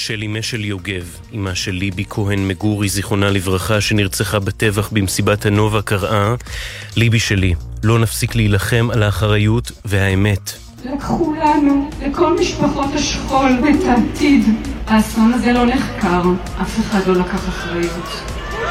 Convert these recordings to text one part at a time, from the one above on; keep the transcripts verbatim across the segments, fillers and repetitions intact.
של אימה של יוגב, אימה של ליבי כהן מגורי, זיכרונה לברכה, שנרצחה בטבח במסיבת הנובה, קראה: ליבי שלי, לא נפסיק להילחם על האחריות והאמת. לקחו לנו, לכל משפחות השכול, את העתיד. האסון הזה לא נחקר, אף אחד לא לקח אחריות.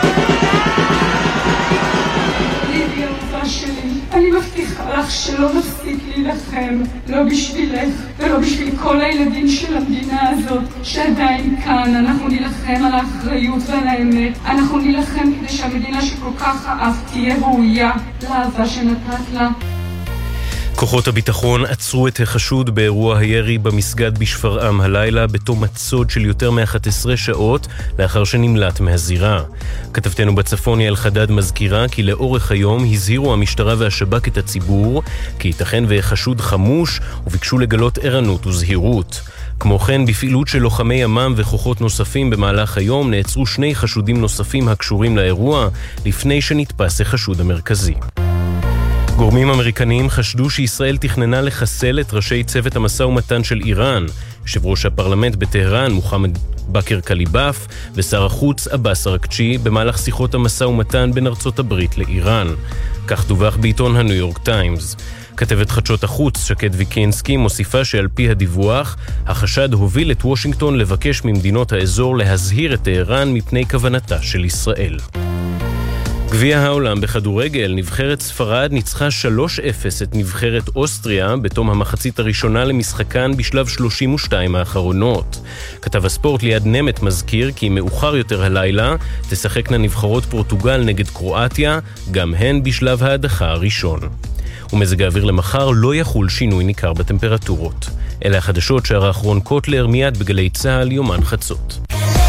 ליבי אהובה שלי, אני מבטיחה לך שלא נפסיק להילחם, לא בשבילך ולא בשביל כל הילדים של המדינה הזאת שעדיין כאן. אנחנו נילחם על האחריות ועל האמת. אנחנו נילחם כדי שהמדינה שכל כך אהבת תהיה ראויה לאהבה שנתת לה. כוחות הביטחון עצרו את החשוד באירוע הירי במסגד בשפרעם הלילה בתום מצוד של יותר מ-אחת עשרה שעות לאחר שנמלט מהזירה. כתבתנו בצפון יעל חדד מזכירה כי לאורך היום הזהירו המשטרה והשב"כ את הציבור כי ייתכן והחשוד חמוש וביקשו לגלות ערנות וזהירות. כמו כן, בפעילות של לוחמי ימ"מ וכוחות נוספים במהלך היום נעצרו שני חשודים נוספים הקשורים לאירוע לפני שנתפס החשוד המרכזי. גורמים אמריקניים חשדו שישראל תכננה לחסל את ראשי צוות המשא ומתן של איראן, יושב ראש הפרלמנט בטהרן מוחמד בכר קליבאף ושר החוץ עבאס ארקצ'י במהלך שיחות המשא ומתן בין ארצות הברית לאיראן. כך דווח בעיתון הניו יורק טיימס. כתבת חדשות החוץ שקד ויקינסקי מוסיפה שעל פי הדיווח, החשד הוביל את וושינגטון לבקש ממדינות האזור להזהיר את טהרן מפני כוונתה של ישראל. גביע העולם בכדורגל, נבחרת ספרד ניצחה שלוש אפס את נבחרת אוסטריה בתום המחצית הראשונה למשחקן בשלב שלושים ושתיים האחרונות. כתב הספורט ליד נמת מזכיר כי מאוחר יותר הלילה תשחקנה נבחרות פורטוגל נגד קרואטיה, גם הן בשלב ההדחה הראשון. ומזג האוויר למחר לא יחול שינוי ניכר בטמפרטורות. אלה החדשות שערך רון קוטלר מיד בגלי צהל יומן חצות.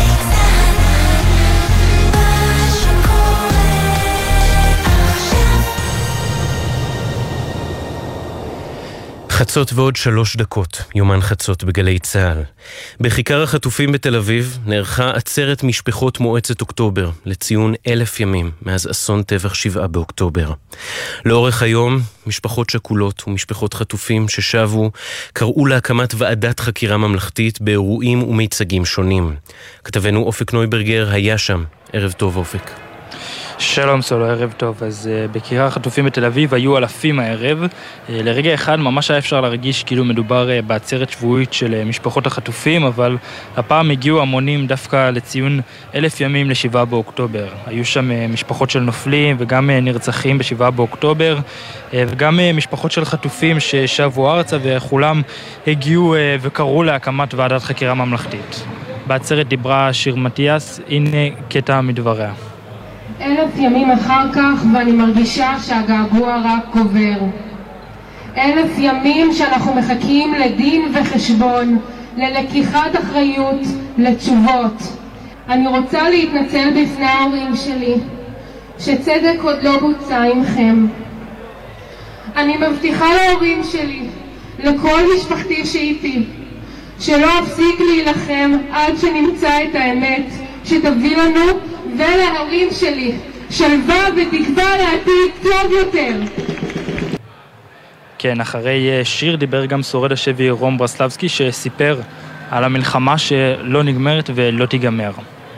חצות ועוד שלוש דקות, יומן חצות בגלי צהל. בכיכר החטופים בתל אביב נערכה עצרת משפחות מועצת אוקטובר לציון אלף ימים מאז אסון טבח שבעה באוקטובר. לאורך היום, משפחות שכולות ומשפחות חטופים ששבו קראו להקמת ועדת חקירה ממלכתית באירועים ומיצגים שונים. כתבנו אופק נויברגר היה שם. ערב טוב אופק. שלום סולו, ערב טוב. אז uh, בכיכר החטופים בתל אביב היו אלפים הערב. Uh, לרגע אחד ממש היה אפשר להרגיש כאילו מדובר uh, בעצרת שבועית של uh, משפחות החטופים, אבל הפעם הגיעו המונים דווקא לציון אלף ימים לשבעה באוקטובר. היו שם uh, משפחות של נופלים וגם uh, נרצחים בשבעה באוקטובר, uh, וגם uh, משפחות של חטופים ששבו ארצה, וכולם הגיעו uh, וקראו להקמת ועדת חקירה ממלכתית. בעצרת דיברה שיר מתיאס, הנה קטע מדבריה. אלף ימים אחר כך ואני מרגישה שהגעגוע רק גובר. אלף ימים שאנחנו מחכים לדין וחשבון, ללקיחת אחריות, לתשובות. אני רוצה להתנצל בפני ההורים שלי, שצדק עוד לא בוצע עמכם. אני מבטיחה להורים שלי, לכל משפחתי שאיתי, שלא אפסיק להילחם עד שנמצא את האמת שתביא לנו ולהורים שלי שלווה ותקווה לעתיד טוב יותר. כן, אחרי שיר דיבר גם שורד השבי רום ברסלבסקי שסיפר על המלחמה שלא נגמרת ולא תיגמר.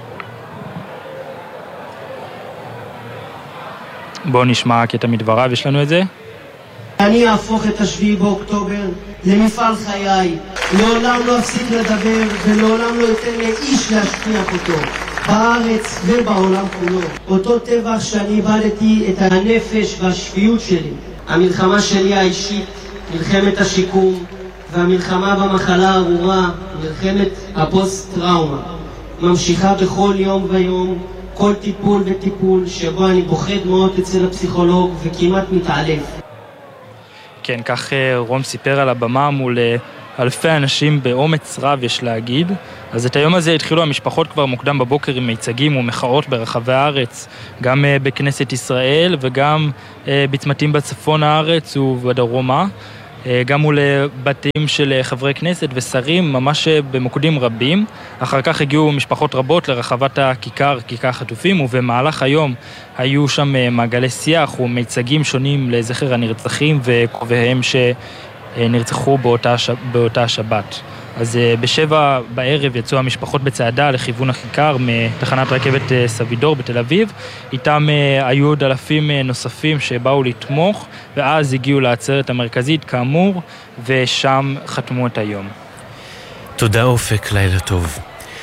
בואו נשמע קטע מדבריו, יש לנו את זה. אני אהפוך את השביעי באוקטובר למפעל חיי. לעולם לא אפסיק לדבר ולעולם לא אתן לאיש להשכיח אותו. בארץ ובעולם כולו. אותו טבח שאני איבדתי את הנפש והשפיות שלי. המלחמה שלי האישית, מלחמת השיקום, והמלחמה במחלה הארורה, מלחמת הפוסט-טראומה. ממשיכה בכל יום ויום, כל טיפול וטיפול שבו אני בוחד מאוד אצל הפסיכולוג וכמעט מתעלף. כן, כך רום סיפר על הבמה מול אלפי אנשים באומץ רב, יש להגיד. אז את היום הזה התחילו המשפחות כבר מוקדם בבוקר עם מיצגים ומחאות ברחבי הארץ, גם בכנסת ישראל וגם בצמתים בצפון הארץ ובדרומה, גם מול בתים של חברי כנסת ושרים, ממש במוקדים רבים. אחר כך הגיעו משפחות רבות לרחבת הכיכר, כיכר החטופים, ובמהלך היום היו שם מעגלי שיח ומיצגים שונים לזכר הנרצחים וקרוביהם שנרצחו באותה, באותה שבת. אז בשבע בערב יצאו המשפחות בצעדה לכיוון הכיכר מתחנת רכבת סבידור בתל אביב. איתם היו עוד אלפים נוספים שבאו לתמוך, ואז הגיעו לעצרת המרכזית כאמור, ושם חתמו את היום. תודה אופק, לילה טוב.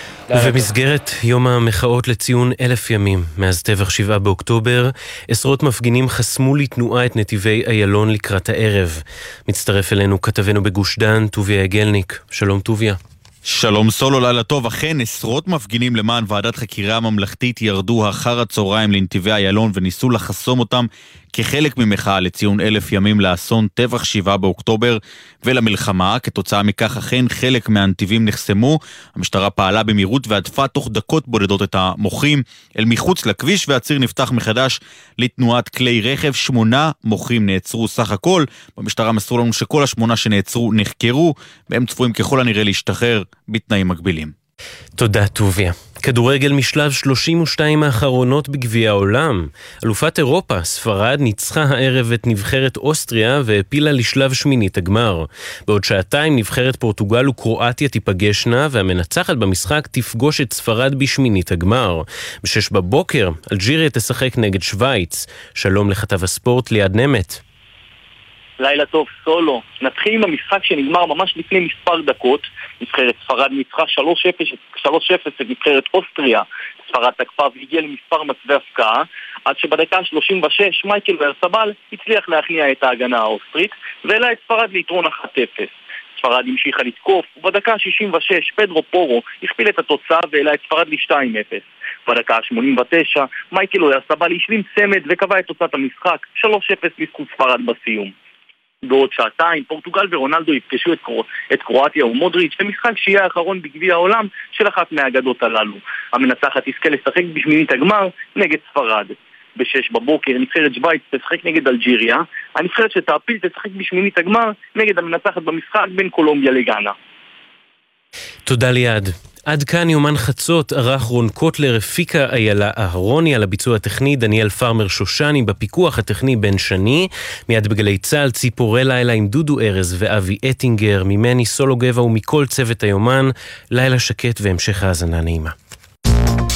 ובמסגרת יום המחאות לציון אלף ימים מאז טבח שבעה באוקטובר, עשרות מפגינים חסמו לתנועה את נתיבי איילון לקראת הערב. מצטרף אלינו כתבנו בגוש דן, טוביה יגלניק. שלום טוביה. שלום סולו, לילה טוב. אכן, עשרות מפגינים למען ועדת חקירה ממלכתית ירדו אחר הצהריים לנתיבי איילון וניסו לחסום אותם כחלק ממחאה לציון אלף ימים לאסון טבח שבעה באוקטובר ולמלחמה. כתוצאה מכך אכן חלק מהנתיבים נחסמו. המשטרה פעלה במהירות ועדפה תוך דקות בודדות את המוחים אל מחוץ לכביש, והציר נפתח מחדש לתנועת כלי רכב. שמונה מוחים נעצרו סך הכל. במשטרה מסרו לנו שכל השמונה שנעצרו נחקרו, והם צפויים ככל הנראה להשתחרר בתנאים מגבילים. תודה טוביה. כדורגל משלב שלושים ושתיים האחרונות בגביע העולם. אלופת אירופה, ספרד, ניצחה הערב את נבחרת אוסטריה והפילה לשלב שמינית הגמר. בעוד שעתיים נבחרת פורטוגל וקרואטיה תיפגשנה, והמנצחת במשחק תפגוש את ספרד בשמינית הגמר. בשש בבוקר, אלג'יריה תשחק נגד שוויץ. שלום לכתב הספורט ליעד נמת. לילה טוב סולו. נתחיל עם המשחק שנגמר ממש לפני מספר דקות. נבחרת ספרד ניצחה שלוש אפס את נבחרת אוסטריה. ספרד תקפה והגיעה למספר מצבי הפקעה, עד שבדקה שלושים ושש מייקל אויארסבל הצליח להכניע את ההגנה האוסטרית והעלה את ספרד ליתרון אחת אפס. ספרד המשיכה לתקוף, ובדקה שישים ושש פדרו פורו הכפיל את התוצאה והעלה את ספרד ל-שתיים אפס. בדקה שמונים ותשע מייקל אויארסבל השלים צמד וקבע את תוצאת המשחק שלוש אפס לזכות ספרד בסיום. בעוד שעתיים פורטוגל ורונלדו יפגשו את, קרו... את קרואטיה ומודריץ' במשחק שיהיה האחרון בגביע העולם של אחת מהאגדות הללו. המנצחת תזכה לשחק בשמינית הגמר נגד ספרד. בשש בבוקר נבחרת שוויץ תשחק נגד אלג'יריה. הנבחרת שתעפיל תשחק בשמינית הגמר נגד המנצחת במשחק בין קולומביה לגאנה. תודה ליעד. עד כאן יומן חצות, ערך רון קוטלר, הפיקה איילה אהרוני, על הביצוע הטכני דניאל פרמר שושני, בפיקוח הטכני בן שני. מיד בגלי צהל ציפורי לילה עם דודו ארז ואבי אטינגר, ממני סולו גבע ומכל צוות היומן. לילה שקט והמשך האזנה נעימה.